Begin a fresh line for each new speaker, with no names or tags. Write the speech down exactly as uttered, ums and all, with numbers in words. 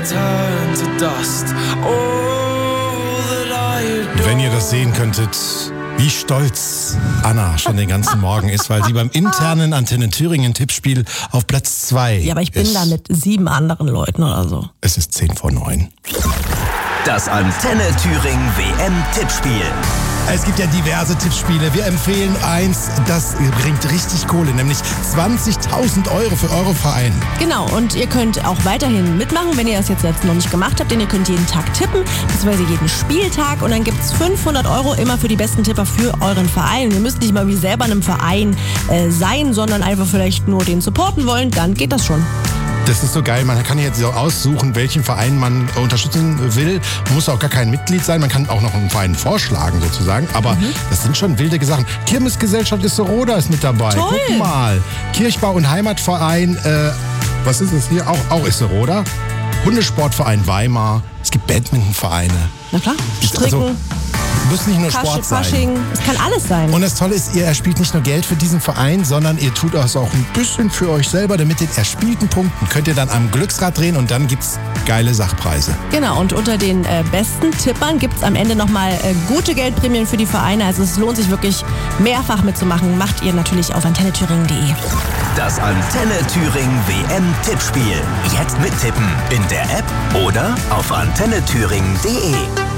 turn to dust. All that I adore.
Wenn ihr das sehen könntet, wie stolz Anna schon den ganzen Morgen ist, weil sie beim internen Antenne Thüringen Tippspiel auf Platz zwei ist.
Ja, aber ich bin da mit sieben anderen Leuten oder so.
Es ist zehn vor neun.
Das Antenne Thüringen W M-Tippspiel.
Es gibt ja diverse Tippspiele. Wir empfehlen eins, das bringt richtig Kohle, nämlich zwanzigtausend Euro für eure Verein.
Genau, und ihr könnt auch weiterhin mitmachen, wenn ihr das jetzt noch nicht gemacht habt, denn ihr könnt jeden Tag tippen, beziehungsweise jeden Spieltag, und dann gibt es fünfhundert Euro immer für die besten Tipper für euren Verein. Und ihr müsst nicht mal wie selber in einem Verein äh, sein, sondern einfach vielleicht nur den supporten wollen, dann geht das schon.
Das ist so geil, man kann jetzt so aussuchen, welchen Verein man unterstützen will. Man muss auch gar kein Mitglied sein, man kann auch noch einen Verein vorschlagen sozusagen. Aber mhm. das sind schon wilde Sachen. Kirmesgesellschaft Iseroda ist mit dabei.
Toll.
Guck mal. Kirchbau- und Heimatverein, äh, was ist es hier? Auch, auch Iseroda. Hundesportverein Weimar. Es gibt Badmintonvereine.
Na klar, Stricken.
Also, muss nicht nur Sport sein.
Fasching, es kann alles sein.
Und das Tolle ist, ihr erspielt nicht nur Geld für diesen Verein, sondern ihr tut das auch ein bisschen für euch selber. Damit den erspielten Punkten könnt ihr dann am Glücksrad drehen und dann gibt's geile Sachpreise.
Genau, und unter den äh, besten Tippern gibt's am Ende nochmal äh, gute Geldprämien für die Vereine. Also es lohnt sich wirklich mehrfach mitzumachen. Macht ihr natürlich auf antenne thüringen punkt de.
Das Antenne Thüringen W M-Tippspiel. Jetzt mittippen in der App oder auf antenne thüringen punkt de.